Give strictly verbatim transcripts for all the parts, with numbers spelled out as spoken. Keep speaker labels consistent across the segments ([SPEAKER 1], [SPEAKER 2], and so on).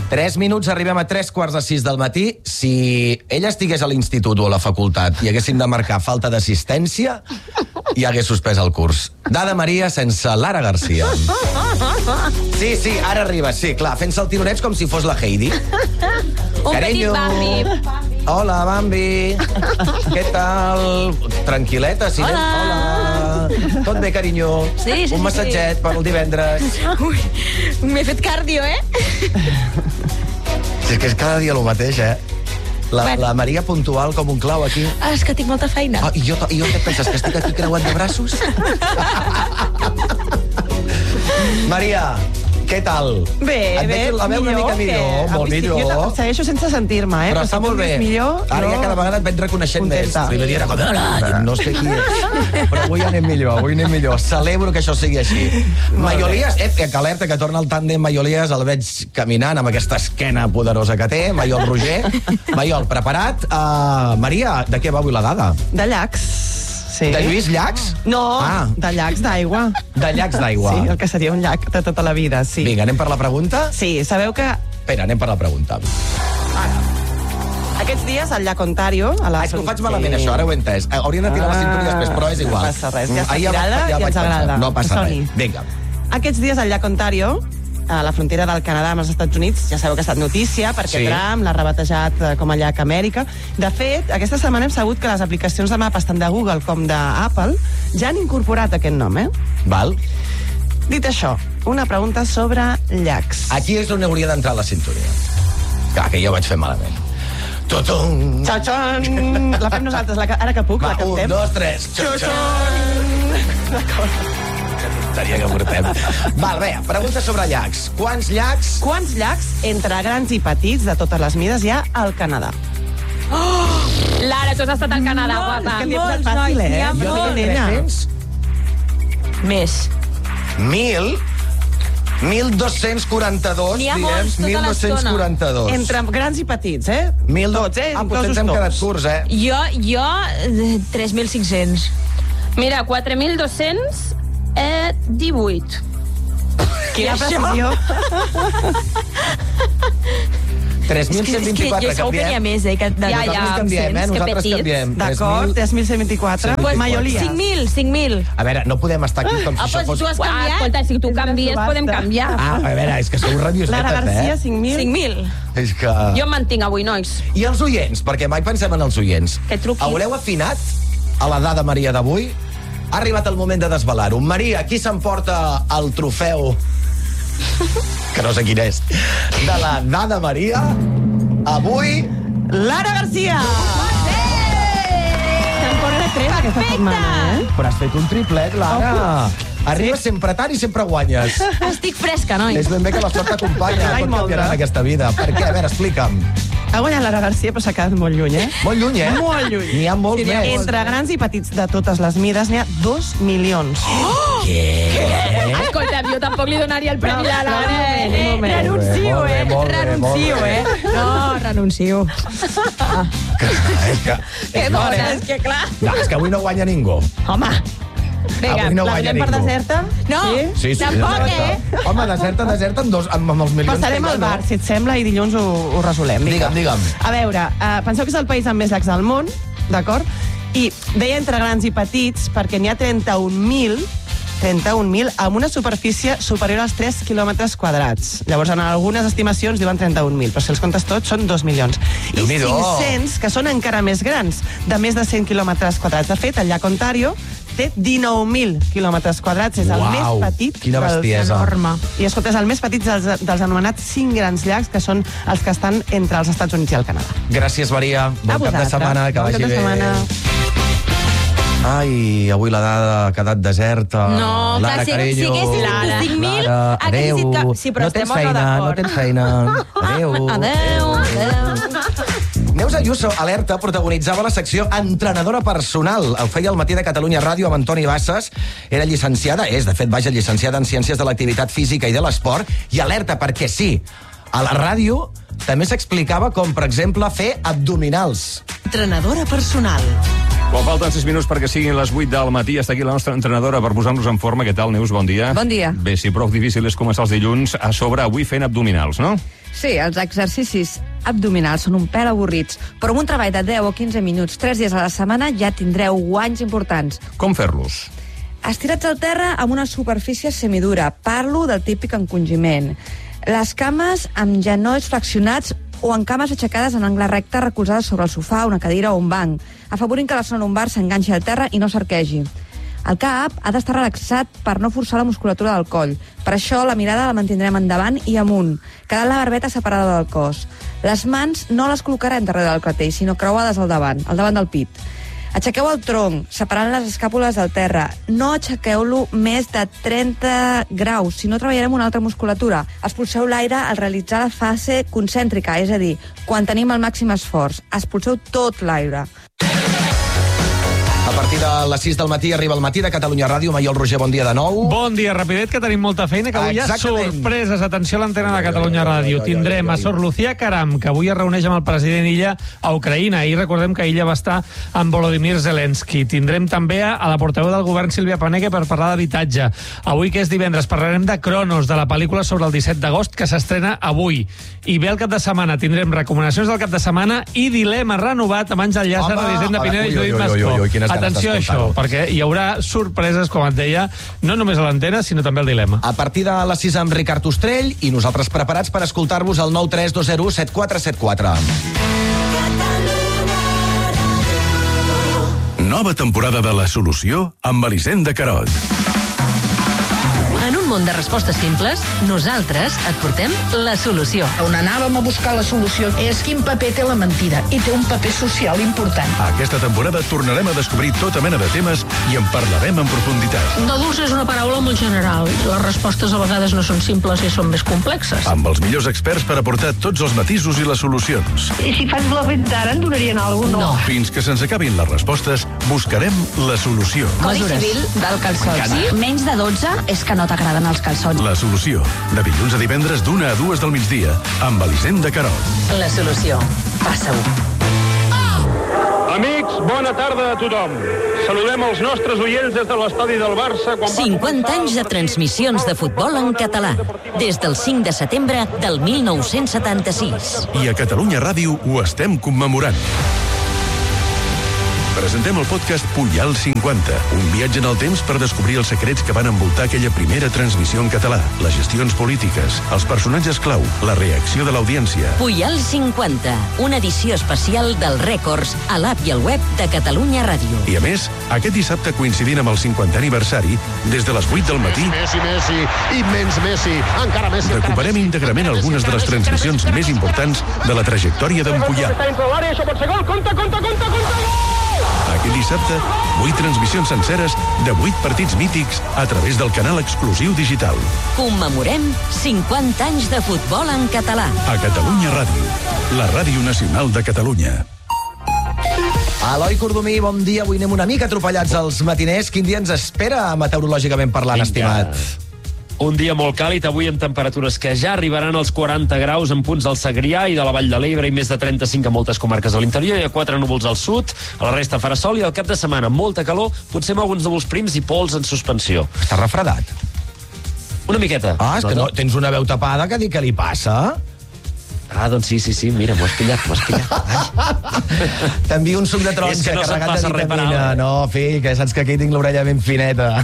[SPEAKER 1] Tres minuts, arribem a tres quarts de sis del matí. Si ella estigués a l'institut o a la facultat i haguéssim de marcar falta d'assistència, i hagués suspès el curs. Dada Maria sense Lara Garcia. Sí, sí, ara arriba, sí, clar, fent-se el tironets com si fos la Heidi.
[SPEAKER 2] Un Carinyo. Petit Bambi.
[SPEAKER 1] Hola, Bambi. Què tal? Tranquil·leta, sí?
[SPEAKER 2] Hola.
[SPEAKER 1] Hola. Tot bé, carinyo?
[SPEAKER 2] Sí, sí,
[SPEAKER 1] Un massatget
[SPEAKER 2] sí.
[SPEAKER 1] per el divendres.
[SPEAKER 2] Ui, m'he fet cardio, eh?
[SPEAKER 1] Sí, és que és cada dia el mateix, eh? La,
[SPEAKER 2] Bueno.
[SPEAKER 1] la Maria puntual com un clau aquí.
[SPEAKER 2] Ah, és que tinc molta feina.
[SPEAKER 1] Oh, i, jo, I jo què et penses, que estic aquí creuat de braços? Maria, què tal?
[SPEAKER 3] Bé,
[SPEAKER 1] Et
[SPEAKER 3] bé,
[SPEAKER 1] veig la veu una mica millor,
[SPEAKER 3] que...
[SPEAKER 1] molt
[SPEAKER 3] Avui sí,
[SPEAKER 1] millor.
[SPEAKER 3] Jo segueixo sense sentir-me, eh?
[SPEAKER 1] Però està
[SPEAKER 3] si
[SPEAKER 1] molt
[SPEAKER 3] tu
[SPEAKER 1] bé.
[SPEAKER 3] ets Millor,
[SPEAKER 1] Ara
[SPEAKER 3] jo...
[SPEAKER 1] ja cada vegada et veig reconeixent
[SPEAKER 3] Contenta.
[SPEAKER 1] més. Primer dia era com, hola, no sé qui és. Però avui anem millor, avui anem millor. Celebro que això sigui així. Maiolies, eh, que alerta que torna el tàndem Maiolies, el veig caminant amb aquesta esquena poderosa que té. Maiol Roger. Maiol, preparat? Uh, Maria, de què va avui la dada?
[SPEAKER 3] De llacs. Sí.
[SPEAKER 1] De Lluís Llacs?
[SPEAKER 3] No,
[SPEAKER 1] Ah.
[SPEAKER 3] de llacs d'aigua.
[SPEAKER 1] De llacs d'aigua.
[SPEAKER 3] Sí, el que seria un llac de tota la vida, sí.
[SPEAKER 1] Vinga, anem per la pregunta?
[SPEAKER 3] Sí, sabeu que
[SPEAKER 1] Espera, anem per la pregunta.
[SPEAKER 3] aquests dies al llac Ontario... A la...
[SPEAKER 1] Ah, és que ho faig malament, això, ara ho he entès. Haurien de tirar la cintura després, però és igual.
[SPEAKER 3] No passa res, ja està
[SPEAKER 1] Ahir
[SPEAKER 3] tirada
[SPEAKER 1] vaig-
[SPEAKER 3] i
[SPEAKER 1] vaig
[SPEAKER 3] ens
[SPEAKER 1] pensar.
[SPEAKER 3] agrada.
[SPEAKER 1] No passa
[SPEAKER 3] Que
[SPEAKER 1] res.
[SPEAKER 3] soni.
[SPEAKER 1] Vinga.
[SPEAKER 3] Aquests dies al llac Ontario, a la frontera del Canadà amb els Estats Units, ja sabeu que ha estat notícia, perquè
[SPEAKER 1] Sí.
[SPEAKER 3] Trump l'ha rebatejat eh, com a llac Amèrica. De fet, aquesta setmana hem sabut que les aplicacions de mapes tant de Google com d'Apple ja han incorporat aquest nom, eh?
[SPEAKER 1] Val?
[SPEAKER 3] Dit això, una pregunta sobre llacs.
[SPEAKER 1] Aquí és on hauria d'entrar la cinturia. Clar, que jo vaig fer malament. Totum!
[SPEAKER 3] Xau-xon! La fem nosaltres, la, ca- ara que puc,
[SPEAKER 1] Va,
[SPEAKER 3] la
[SPEAKER 1] un,
[SPEAKER 3] cantem.
[SPEAKER 1] dos, tres. Que tonteria que portem. Val, bé, pregunta sobre llacs. Quants llacs?
[SPEAKER 3] Quants llacs, entre grans i petits, de totes les mides, hi ha al Canadà?
[SPEAKER 2] Lara, tu has estat al Canadà,
[SPEAKER 3] És
[SPEAKER 2] guapa.
[SPEAKER 3] que li he posat fàcil, eh?
[SPEAKER 2] n'hi ha
[SPEAKER 3] Jo
[SPEAKER 2] molts.
[SPEAKER 3] dic, nena.
[SPEAKER 1] tres-cents?
[SPEAKER 2] Més.
[SPEAKER 1] Mil? mil dos-cents quaranta-dos,
[SPEAKER 2] N'hi ha
[SPEAKER 1] diem.
[SPEAKER 2] molts tota
[SPEAKER 1] mil dos-cents quaranta-dos.
[SPEAKER 3] Entre grans i petits, eh?
[SPEAKER 1] Mil do-
[SPEAKER 3] Tots, eh?
[SPEAKER 1] Ah, potser
[SPEAKER 3] Inclosos
[SPEAKER 1] ens hem
[SPEAKER 3] tots.
[SPEAKER 1] quedat curts, eh?
[SPEAKER 2] Jo, jo, eh, tres mil cinc-cents.
[SPEAKER 4] Mira, quatre mil dos-cents divuit.
[SPEAKER 3] Quina precisió.
[SPEAKER 1] tres mil cent vint-i-quatre,
[SPEAKER 2] jo segur que n'hi ha
[SPEAKER 1] canviem.
[SPEAKER 2] més, eh? Que de
[SPEAKER 4] Ja, ja,
[SPEAKER 1] Nosaltres canviem, eh?
[SPEAKER 4] cents, que
[SPEAKER 1] Nosaltres
[SPEAKER 4] petits.
[SPEAKER 1] canviem.
[SPEAKER 3] D'acord, tres mil cent vint-i-quatre.
[SPEAKER 1] Pues,
[SPEAKER 3] Maiolies.
[SPEAKER 2] cinc mil, cinc mil.
[SPEAKER 1] A veure, no podem estar aquí com si
[SPEAKER 2] Ah,
[SPEAKER 1] això
[SPEAKER 2] però
[SPEAKER 1] fos...
[SPEAKER 2] si tu has
[SPEAKER 4] Ah,
[SPEAKER 2] canviat...
[SPEAKER 4] escolta, si tu
[SPEAKER 3] És una
[SPEAKER 4] canvies,
[SPEAKER 3] subhasta.
[SPEAKER 4] podem canviar.
[SPEAKER 1] Ah, a veure, és que sou radiosetes,
[SPEAKER 3] Lara Garcia,
[SPEAKER 1] eh?
[SPEAKER 3] cinc mil.
[SPEAKER 2] cinc mil.
[SPEAKER 1] És que...
[SPEAKER 4] Jo em mantinc avui, nois.
[SPEAKER 1] I els oients, perquè mai pensem en els oients.
[SPEAKER 4] Que truquin.
[SPEAKER 1] Haureu afinat a la dada Maria d'avui? Ha arribat el moment de desvelar-ho. Maria, qui s'emporta el trofeu, que no sé quin és, de la dada Maria? Avui...
[SPEAKER 3] Lara Garcia! Temporada tres aquesta setmana, eh?
[SPEAKER 1] Però has fet un triplet, Lara. Arribes sempre tard i sempre guanyes.
[SPEAKER 2] Estic fresca, noi.
[SPEAKER 1] És ben bé que la sort t'acompanya.
[SPEAKER 3] Ai,
[SPEAKER 1] Tot
[SPEAKER 3] molt
[SPEAKER 1] canviarà
[SPEAKER 3] bé.
[SPEAKER 1] en aquesta vida. Per què? A veure, explica'm.
[SPEAKER 3] Ha guanyat Lara Garcia, però s'ha quedat molt lluny, eh?
[SPEAKER 1] Molt lluny, eh?
[SPEAKER 3] Molt lluny.
[SPEAKER 1] N'hi ha molts
[SPEAKER 3] Sí, n'hi ha
[SPEAKER 1] més.
[SPEAKER 3] Entre grans i petits de totes les mides n'hi ha dos milions.
[SPEAKER 1] Què?
[SPEAKER 4] Escolta, jo tampoc li donaria el premi a la Lara.
[SPEAKER 3] un
[SPEAKER 4] Eh?
[SPEAKER 3] moment.
[SPEAKER 2] Renuncio,
[SPEAKER 1] Molt bé,
[SPEAKER 2] eh?
[SPEAKER 1] molt bé,
[SPEAKER 2] Renuncio,
[SPEAKER 1] molt bé.
[SPEAKER 2] eh? No, renuncio.
[SPEAKER 1] És que...
[SPEAKER 4] Que
[SPEAKER 1] és
[SPEAKER 4] dona,
[SPEAKER 1] hora.
[SPEAKER 4] és que clar.
[SPEAKER 1] No, és que avui no guanya ningú.
[SPEAKER 2] Home,
[SPEAKER 4] Vinga,
[SPEAKER 1] Avui no
[SPEAKER 3] La
[SPEAKER 1] guanya
[SPEAKER 3] donem per
[SPEAKER 1] ningú.
[SPEAKER 3] deserta?
[SPEAKER 2] no,
[SPEAKER 3] Sí?
[SPEAKER 1] Sí, sí,
[SPEAKER 2] tampoc,
[SPEAKER 1] deserta.
[SPEAKER 2] eh?
[SPEAKER 1] Home, deserta, deserta amb, dos, amb, amb els milions
[SPEAKER 3] Passarem
[SPEAKER 1] que hi ha,
[SPEAKER 3] al
[SPEAKER 1] no?
[SPEAKER 3] bar, si et sembla, i dilluns ho, ho resolem. Vinga.
[SPEAKER 1] Digue'm, digue'm.
[SPEAKER 3] A veure, uh, penseu que és el país amb més llacs del món, d'acord? I deia entre grans i petits perquè n'hi ha trenta-un mil trenta-un mil amb una superfície superior als tres quilòmetres quadrats. Llavors, en algunes estimacions diuen trenta-un mil, però si els comptes tots són dos milions. I
[SPEAKER 1] Déu-n'hi-do.
[SPEAKER 3] cinc-cents, que són encara més grans, de més de cent quilòmetres quadrats. De fet, el llac Ontario té dinou mil quilòmetres quadrats, és el
[SPEAKER 1] Uau,
[SPEAKER 3] més petit
[SPEAKER 1] quina
[SPEAKER 3] dels-
[SPEAKER 1] bestiesa.
[SPEAKER 2] Enorme.
[SPEAKER 3] I escolta, és el més petit dels, dels anomenats cinc grans llacs, que són els que estan entre els Estats Units i el Canadà.
[SPEAKER 1] Gràcies, Maria. Bon
[SPEAKER 3] A
[SPEAKER 1] cap de
[SPEAKER 3] vosaltres.
[SPEAKER 1] setmana, que
[SPEAKER 3] Bon
[SPEAKER 1] vagi
[SPEAKER 3] cap de
[SPEAKER 1] bé.
[SPEAKER 3] setmana.
[SPEAKER 1] Ai, avui la dada ha quedat deserta.
[SPEAKER 2] No,
[SPEAKER 1] Lara,
[SPEAKER 2] clar, si
[SPEAKER 1] carinyo.
[SPEAKER 2] haguessis dit tu cinc mil,
[SPEAKER 1] Lara,
[SPEAKER 2] haguessis dit que...
[SPEAKER 1] adéu.
[SPEAKER 2] Sí, però
[SPEAKER 1] no
[SPEAKER 2] estem
[SPEAKER 1] tens
[SPEAKER 2] o no
[SPEAKER 1] feina, no
[SPEAKER 2] d'acord?
[SPEAKER 1] tens feina. Adéu.
[SPEAKER 2] Adéu, adéu.
[SPEAKER 1] Neus Ayuso, alerta, protagonitzava la secció Entrenadora Personal. El feia al Matí de Catalunya Ràdio amb Antoni Bassas. Era llicenciada, és, de fet, vaja, llicenciada en Ciències de l'Activitat Física i de l'Esport. I alerta, perquè sí, a la ràdio també s'explicava com, per exemple, fer abdominals.
[SPEAKER 5] Entrenadora personal.
[SPEAKER 6] Quan falten sis minuts perquè siguin les vuit del matí, està aquí la nostra entrenadora per posar-nos en forma. Què tal, Neus? Bon dia.
[SPEAKER 7] Bon dia.
[SPEAKER 6] Bé, si prou difícil és començar els dilluns, a sobre avui fent abdominals, no?
[SPEAKER 5] Sí, els exercicis abdominals són un pèl avorrits, però amb un treball de deu o quinze minuts, tres dies a la setmana, ja tindreu guanys importants.
[SPEAKER 6] Com fer-los?
[SPEAKER 5] Estirats al terra amb una superfície semidura. Parlo del típic encongiment. Les cames amb genolls flexionats o en cames aixecades en angle recte recolzades sobre el sofà, una cadira o un banc, afavorint que la zona lumbar s'enganxi al terra i no s'arquegi. El cap ha d'estar relaxat per no forçar la musculatura del coll. Per això la mirada la mantindrem endavant i amunt, quedant la barbeta separada del cos. Les mans no les col·locarem darrere del clatell, sinó creuades al davant, al davant del pit. Aixequeu el tronc, separant les escàpules del terra. No aixequeu-lo més de trenta graus, si no treballarem una altra musculatura. Expulseu l'aire al realitzar la fase concèntrica, és a dir, quan tenim el màxim esforç. Expulseu tot l'aire.
[SPEAKER 1] A partir de les sis del matí arriba el Matí de Catalunya Ràdio. Maiol Roger, bon dia de nou.
[SPEAKER 7] Bon dia, rapidet, que tenim molta feina, que avui hi ha
[SPEAKER 1] Exactament.
[SPEAKER 7] sorpreses. Atenció a l'antena de Catalunya Ràdio. Tindrem a Sor Lucía Caram, que avui es reuneix amb el president Illa a Ucraïna. I recordem que Illa va estar amb Volodymyr Zelensky. Tindrem també a la portaveu del govern, Sílvia Paneque, per parlar d'habitatge. Avui, que és divendres, parlarem de Cronos, de la pel·lícula sobre el disset d'agost, que s'estrena avui. I bé el cap de setmana tindrem recomanacions del cap de setmana i dilema renovat amb Àngel Llàcer,
[SPEAKER 1] Home,
[SPEAKER 7] Elisenda Pineda i
[SPEAKER 1] ui,
[SPEAKER 7] Judit
[SPEAKER 1] ui, ui, ui, ui,
[SPEAKER 7] Mascó.
[SPEAKER 1] quines ganes
[SPEAKER 7] Atenció a això,
[SPEAKER 1] d'escoltar-ho.
[SPEAKER 7] perquè hi haurà sorpreses, com et deia, no només a l'antena, sinó també al dilema.
[SPEAKER 1] A partir de les sis amb Ricard Ostrell i nosaltres preparats per escoltar-vos al nou tres dos zero set quatre set quatre.
[SPEAKER 8] Nova temporada de La Solució amb Elisenda Carot.
[SPEAKER 9] En un món de respostes simples, nosaltres et portem la solució.
[SPEAKER 10] On anàvem a buscar la solució és quin paper té la mentida, i té un paper social important.
[SPEAKER 8] Aquesta temporada tornarem a descobrir tota mena de temes i en parlarem en profunditat.
[SPEAKER 10] No dulce és una paraula molt general. Les respostes a vegades no són simples i són més complexes.
[SPEAKER 8] Amb els millors experts per aportar tots els matisos i les solucions.
[SPEAKER 10] I si faig la venta ara, em donarien alguna cosa?
[SPEAKER 9] No.
[SPEAKER 8] Fins que se'ns acabin les respostes, buscarem la solució.
[SPEAKER 9] Codi civil del calçot. Sí? Menys de dotze és que no t'agraden els calçons.
[SPEAKER 8] La Solució, de dilluns a divendres d'una a dues del migdia, amb Elisenda Carot.
[SPEAKER 9] La solució. Passa-ho.
[SPEAKER 6] Amics, bona tarda a tothom. Saludem els nostres oients des de l'estadi del Barça. Quan
[SPEAKER 9] cinquanta anys de transmissions de futbol en català. Des del cinc de setembre del mil nou-cents setanta-sis.
[SPEAKER 8] I a Catalunya Ràdio ho estem commemorant. Presentem el podcast Puyal cinquanta, un viatge en el temps per descobrir els secrets que van envoltar aquella primera transmissió en català, les gestions polítiques, els personatges clau, la reacció de l'audiència.
[SPEAKER 9] Puyal cinquanta, una edició especial dels rècords a l'app i al web de Catalunya Ràdio.
[SPEAKER 8] I a més, aquest dissabte coincidint amb el cinquantè aniversari, des de les vuit del matí,
[SPEAKER 11] Messi, Messi, immens Messi, encara Messi, encara
[SPEAKER 8] recuperem
[SPEAKER 11] Messi.
[SPEAKER 8] íntegrament algunes de les transmissions més importants de la trajectòria d'en Puyal.
[SPEAKER 6] Està dintre l'àrea, això pot ser gol. Compte, compte, compte, compte, gol!
[SPEAKER 8] Aquest dissabte, vuit transmissions senceres de vuit partits mítics a través del canal exclusiu digital.
[SPEAKER 9] Commemorem cinquanta anys de futbol en català.
[SPEAKER 8] A Catalunya Ràdio, la ràdio nacional de Catalunya.
[SPEAKER 1] Eloi Cordomí, bon dia. Avui anem una mica atropellats als matiners. Quin dia ens espera, meteorològicament parlant, estimat?
[SPEAKER 12] Un dia molt càlid, avui amb temperatures que ja arribaran als quaranta graus en punts del Segrià i de la Vall de l'Ebre i més de trenta-cinc a moltes comarques de l'interior. Hi ha quatre núvols al sud, a la resta farà sol i al cap de setmana molta calor, potser amb alguns núvols prims i pols en suspensió.
[SPEAKER 1] Està refredat?
[SPEAKER 12] Una miqueta.
[SPEAKER 1] Ah, és que no, tens una veu tapada, que dic que li passa?
[SPEAKER 12] Ah, doncs sí, sí, sí, mira, m'ho has pillat, m'ho has pillat.
[SPEAKER 1] T'envio un suc de taronja
[SPEAKER 12] És que no se't
[SPEAKER 1] carregat
[SPEAKER 12] passa
[SPEAKER 1] de
[SPEAKER 12] res per
[SPEAKER 1] vitamina.
[SPEAKER 12] alt, eh?
[SPEAKER 1] No, fill, que saps que aquí tinc l'orella ben fineta.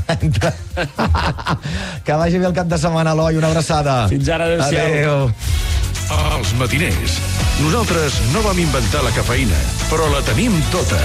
[SPEAKER 1] Que vagi bé el cap de setmana, Eloi, una abraçada.
[SPEAKER 12] Fins ara, adéu-siau.
[SPEAKER 1] Adéu.
[SPEAKER 8] Els matiners. Nosaltres no vam inventar la cafeïna, però la tenim tota.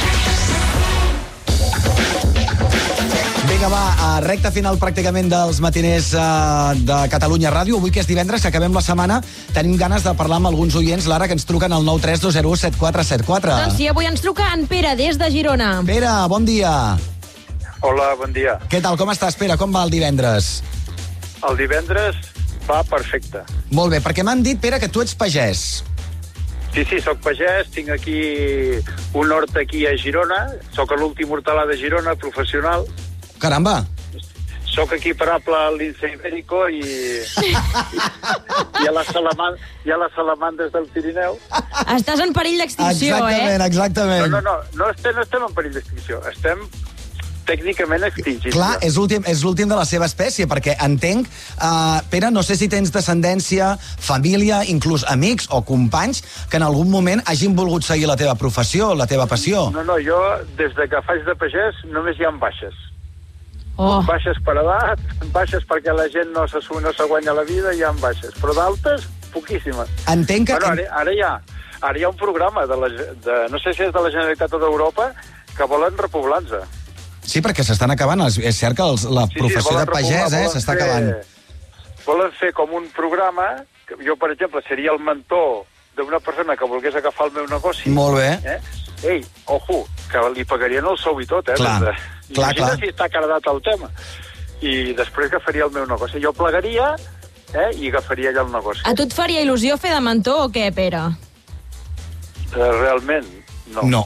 [SPEAKER 1] Vinga, va, a recta final pràcticament dels matiners uh, de Catalunya Ràdio. Avui, que és divendres, que acabem la setmana, tenim ganes de parlar amb alguns oients, Lara, que ens truquen al nou tres dos zero set quatre set quatre.
[SPEAKER 2] Doncs sí, avui ens truca en Pere, des de Girona.
[SPEAKER 1] Pere, bon dia.
[SPEAKER 13] Hola, bon dia.
[SPEAKER 1] Què tal, com estàs, Pere? Com va el divendres?
[SPEAKER 13] El divendres va perfecte.
[SPEAKER 1] Molt bé, perquè m'han dit, Pere, que tu ets pagès.
[SPEAKER 13] Sí, sí, soc pagès, tinc aquí un hort aquí a Girona, soc l'últim hortelà de Girona, professional.
[SPEAKER 1] Caramba.
[SPEAKER 13] Soc equiparable al lince ibérico i, i, i, a les salaman, i a les salamandres del Pirineu.
[SPEAKER 2] Estàs en perill d'extinció,
[SPEAKER 1] exactament,
[SPEAKER 2] eh?
[SPEAKER 1] Exactament,
[SPEAKER 13] No, no, no, no estem, no estem en perill d'extinció, estem tècnicament extingit.
[SPEAKER 1] Clar, és l'últim és l'últim de la seva espècie, perquè entenc, uh, Pere, no sé si tens descendència, família, inclús amics o companys que en algun moment hagin volgut seguir la teva professió, la teva passió.
[SPEAKER 13] No, no, jo, des de que faig de pagès, només hi ha baixes.
[SPEAKER 2] Oh.
[SPEAKER 13] Baixes per edat, baixes perquè la gent no se, no se guanya la vida, hi ha baixes. Però d'altes, poquíssimes.
[SPEAKER 1] Entenc que...
[SPEAKER 13] Bueno, ara, ara, hi ha, ara hi ha un programa, de la, de, no sé si és de la Generalitat o d'Europa, que volen repoblar-se.
[SPEAKER 1] Sí, perquè s'estan acabant. És cert que els, la
[SPEAKER 13] Sí, sí,
[SPEAKER 1] professió
[SPEAKER 13] volen
[SPEAKER 1] de pagès
[SPEAKER 13] repoblar,
[SPEAKER 1] eh,
[SPEAKER 13] volen
[SPEAKER 1] s'està
[SPEAKER 13] fer-
[SPEAKER 1] acabant.
[SPEAKER 13] Volen fer com un programa, que jo, per exemple, seria el mentor d'una persona que volgués agafar el meu negoci.
[SPEAKER 1] Molt bé.
[SPEAKER 13] Eh? Ei, ojo, que li pagarien el sou i tot, eh?
[SPEAKER 1] Clar,
[SPEAKER 13] de...
[SPEAKER 1] clar,
[SPEAKER 13] Imagina
[SPEAKER 1] clar.
[SPEAKER 13] si està cardat el tema. I després agafaria el meu negoci. Jo plegaria eh? i agafaria allà el negoci.
[SPEAKER 2] A tu et faria il·lusió fer de mentor o què, Pere?
[SPEAKER 13] Eh, realment, no.
[SPEAKER 1] No.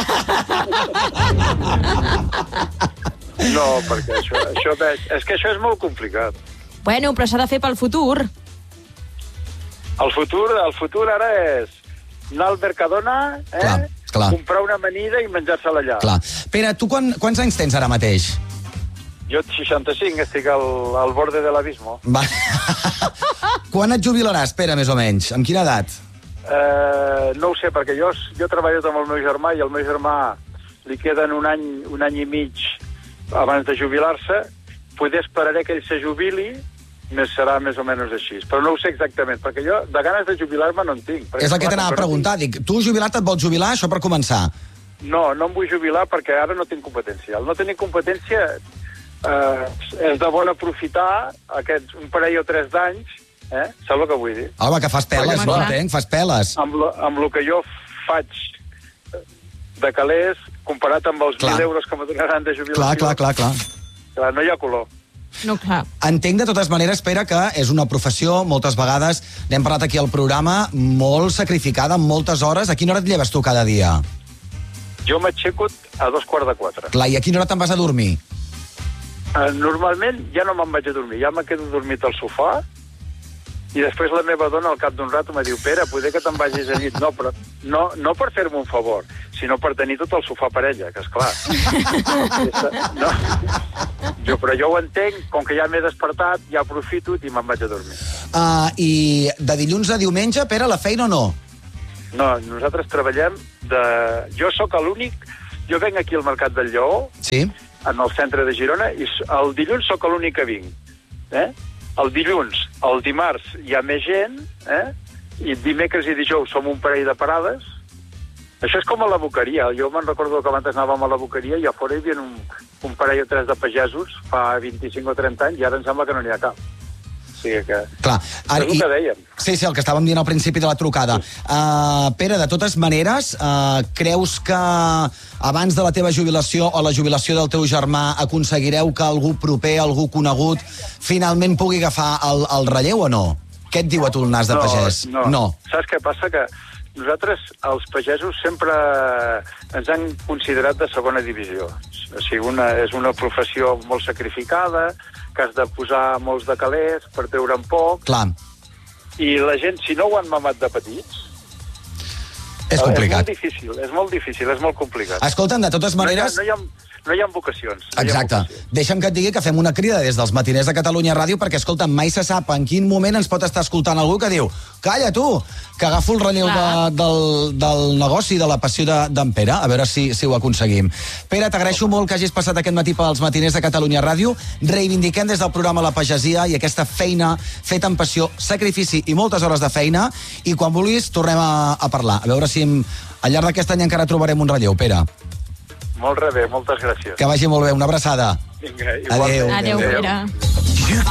[SPEAKER 13] No, perquè això, això veig... És que això és molt complicat.
[SPEAKER 2] Bueno, però s'ha de fer pel futur.
[SPEAKER 13] El futur, el futur ara és anar al Mercadona, eh?
[SPEAKER 1] Clar, clar.
[SPEAKER 13] comprar una amanida i menjar-se-la allà.
[SPEAKER 1] Clar. Pere, tu quan, quants anys tens ara mateix?
[SPEAKER 13] Jo seixanta-cinc, estic al, al borde de l'abismo.
[SPEAKER 1] Va. Quan et jubilaràs, Pere, més o menys? Amb quina edat?
[SPEAKER 13] Eh, no ho sé, perquè jo, jo treballo amb el meu germà i el meu germà li queden un any, un any i mig abans de jubilar-se. Poder esperaré que ell se jubili, més serà més o menys així. Però no ho sé exactament, perquè jo de ganes de jubilar-me no en tinc. Perquè,
[SPEAKER 1] És el que
[SPEAKER 13] clar,
[SPEAKER 1] t'anava a
[SPEAKER 13] com que no
[SPEAKER 1] preguntar. Dic, tu jubilat et vols jubilar, això per començar?
[SPEAKER 13] No, no em vull jubilar perquè ara no tinc competència. El no tenir competència eh, és de bon aprofitar aquests un parell o tres d'anys, eh? Saps el que vull dir?
[SPEAKER 1] Home, que fas peles,
[SPEAKER 13] Perquè,
[SPEAKER 1] no
[SPEAKER 13] clar,
[SPEAKER 1] entenc, fas peles.
[SPEAKER 13] Amb lo, amb lo que jo faig de calés, comparat amb els
[SPEAKER 1] Clar.
[SPEAKER 13] mil euros que me donaran de jubilació,
[SPEAKER 1] Clar, clar, clar, clar.
[SPEAKER 13] clar, no hi ha color.
[SPEAKER 2] No, clar.
[SPEAKER 1] Entenc de totes maneres, Pere, que és una professió, moltes vegades, n'hem parlat aquí al programa, molt sacrificada, amb moltes hores. A quina hora et lleves tu cada dia?
[SPEAKER 13] Jo m'aixeco a dos quarts de quatre.
[SPEAKER 1] Clar, i a quina hora te'n vas a dormir?
[SPEAKER 13] Eh, normalment ja no me'n vaig a dormir, ja me quedo dormit al sofà i després la meva dona al cap d'un rato me diu Pere, poder que te'n vagis a llit. No, però no, no per fer-me un favor, sinó per tenir tot el sofà per ella, que esclar. No. Jo, però jo ho entenc, com que ja m'he despertat, ja aprofito i me'n vaig a dormir.
[SPEAKER 1] Uh, I de dilluns a diumenge, Pere, la feina o no?
[SPEAKER 13] No, nosaltres treballem de... Jo sóc l'únic... Jo venc aquí al Mercat del Lleó,
[SPEAKER 1] sí,
[SPEAKER 13] en el centre de Girona, i el dilluns sóc l'únic que vinc. Eh? El dilluns, el dimarts hi ha més gent, eh? I dimecres i dijous som un parell de parades. Això és com a la boqueria. Jo me'n recordo que abans anàvem a la boqueria i a fora hi havia un, un parell o tres de pagesos fa vint-i-cinc o trenta anys i ara em sembla que no n'hi ha cap. O sigui que...
[SPEAKER 1] Clar.
[SPEAKER 13] Ara, és el que dèiem.
[SPEAKER 1] Sí, sí, el que estàvem dient al principi de la trucada. Uh, Pere, de totes maneres, uh, creus que abans de la teva jubilació o la jubilació del teu germà aconseguireu que algú proper, algú conegut, finalment pugui agafar el, el relleu o no? Què et diu a tu el nas de
[SPEAKER 13] no,
[SPEAKER 1] pagès?
[SPEAKER 13] No.
[SPEAKER 1] no.
[SPEAKER 13] Saps què passa? Que nosaltres, els pagesos, sempre ens han considerat de segona divisió. O sigui, una, és una professió molt sacrificada, que has de posar molts de calés per treure'n poc.
[SPEAKER 1] Clar.
[SPEAKER 13] I la gent, si no ho han mamat de petits...
[SPEAKER 1] És complicat.
[SPEAKER 13] És molt difícil, és molt difícil, és molt complicat.
[SPEAKER 1] Escolta'm, de totes maneres...
[SPEAKER 13] No hi ha, no hi ha, no hi ha vocacions. No
[SPEAKER 1] Exacte.
[SPEAKER 13] hi ha vocacions.
[SPEAKER 1] Deixa'm que et digui que fem una crida des dels matiners de Catalunya Ràdio perquè, escolta, mai se sap en quin moment ens pot estar escoltant algú que diu calla tu, que agafo el relleu de, del, del negoci, de la passió d'en de, Pere, a veure si, si ho aconseguim. Pere, t'agraeixo molt que hagis passat aquest matí pels matiners de Catalunya Ràdio. Reivindiquem des del programa La Pagesia i aquesta feina feta amb passió, sacrifici i moltes hores de feina, i quan vulguis tornem a, a parlar. A veure si em, al llarg d'aquest any encara trobarem un relleu, Pere.
[SPEAKER 13] Molt bé, moltes gràcies.
[SPEAKER 1] Que vagi molt bé, una abraçada.
[SPEAKER 13] Vinga,
[SPEAKER 1] Adéu.
[SPEAKER 2] Adéu, Pere.